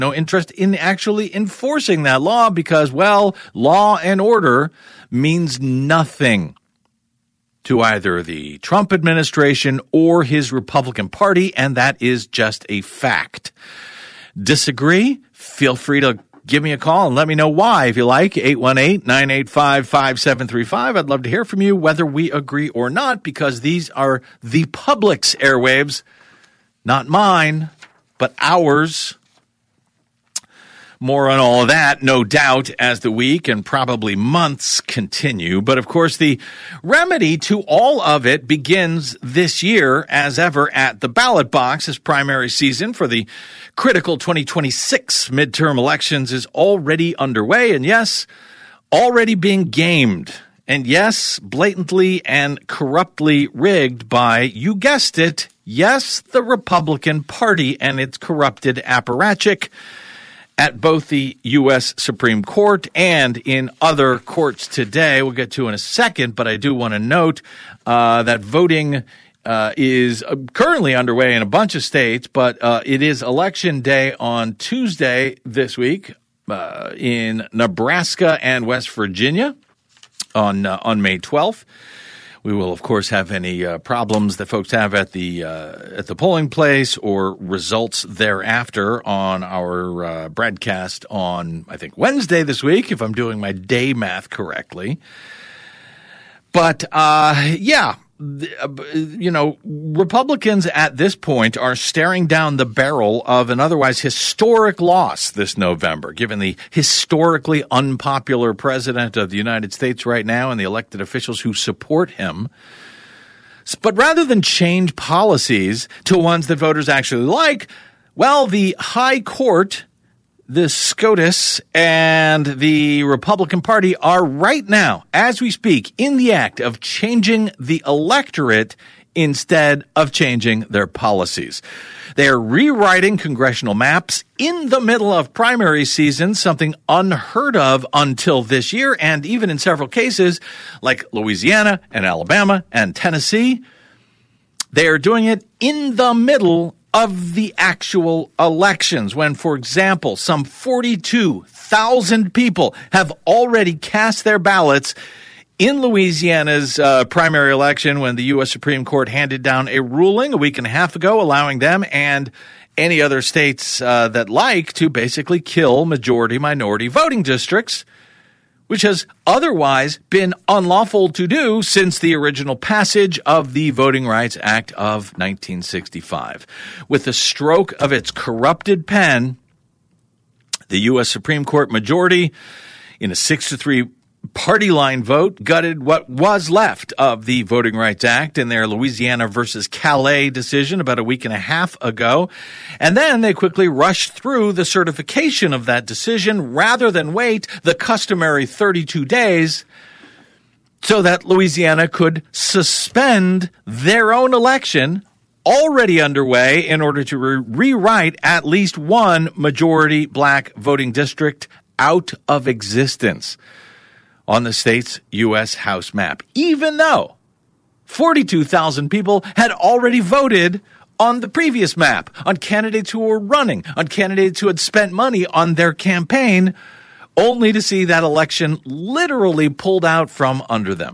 no interest in actually enforcing that law because, well, law and order means nothing to either the Trump administration or his Republican Party, and that is just a fact. Disagree? Feel free to give me a call and let me know why if you like. 818-985-5735. I'd love to hear from you whether we agree or not, because these are the public's airwaves, not mine, but ours. More on all of that, no doubt, as the week and probably months continue. But, of course, the remedy to all of it begins this year, as ever, at the ballot box, as primary season for the critical 2026 midterm elections is already underway. And, yes, already being gamed. And, yes, blatantly and corruptly rigged by, you guessed it, yes, the Republican Party and its corrupted apparatchik at both the U.S. Supreme Court and in other courts today. We'll get to in a second, but I do want to note that voting is currently underway in a bunch of states, but it is Election Day on Tuesday this week in Nebraska and West Virginia on May 12th. We will, of course, have any problems that folks have at the polling place or results thereafter on our broadcast on, I think, Wednesday this week, if I'm doing my day math correctly. But, Republicans at this point are staring down the barrel of an otherwise historic loss this November, given the historically unpopular president of the United States right now and the elected officials who support him. But rather than change policies to ones that voters actually like, well, the High Court, the SCOTUS, and the Republican Party are right now, as we speak, in the act of changing the electorate instead of changing their policies. They are rewriting congressional maps in the middle of primary season, something unheard of until this year, and even in several cases, like Louisiana and Alabama and Tennessee, they are doing it in the middle of the actual elections when, for example, some 42,000 people have already cast their ballots in Louisiana's primary election when the U.S. Supreme Court handed down a ruling a week and a half ago allowing them and any other states that like to basically kill majority-minority voting districts, which has otherwise been unlawful to do since the original passage of the Voting Rights Act of 1965. With the stroke of its corrupted pen, the U.S. Supreme Court majority, in a 6-3 party line vote, gutted what was left of the Voting Rights Act in their Louisiana versus Calais decision about a week and a half ago. And then they quickly rushed through the certification of that decision rather than wait the customary 32 days so that Louisiana could suspend their own election already underway in order to rewrite at least one majority black voting district out of existence on the state's U.S. House map, even though 42,000 people had already voted on the previous map, on candidates who were running, on candidates who had spent money on their campaign, only to see that election literally pulled out from under them.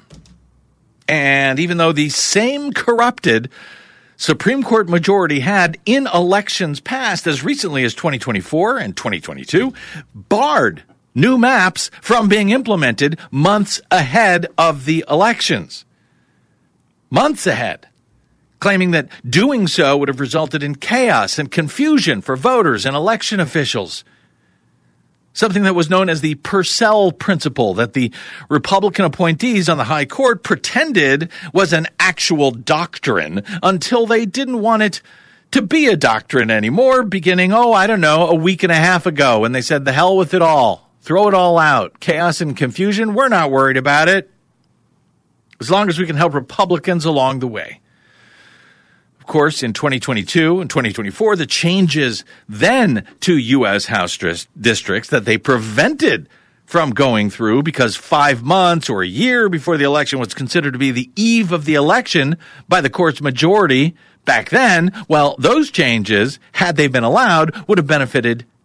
And even though the same corrupted Supreme Court majority had in elections past as recently as 2024 and 2022 barred new maps from being implemented months ahead of the elections. Months ahead, claiming that doing so would have resulted in chaos and confusion for voters and election officials. Something that was known as the Purcell Principle, that the Republican appointees on the High Court pretended was an actual doctrine until they didn't want it to be a doctrine anymore, beginning, a week and a half ago, when they said, the hell with it all. Throw it all out. Chaos and confusion, we're not worried about it, as long as we can help Republicans along the way. Of course, in 2022 and 2024, the changes then to U.S. House districts that they prevented from going through because 5 months or a year before the election was considered to be the eve of the election by the court's majority back then, well, those changes, had they been allowed, would have benefited